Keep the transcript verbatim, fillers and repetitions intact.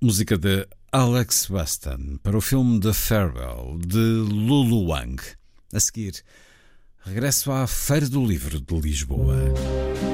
Música de Alex Weston para o filme The Farewell de Lulu Wang. A seguir, regresso à Feira do Livro de Lisboa.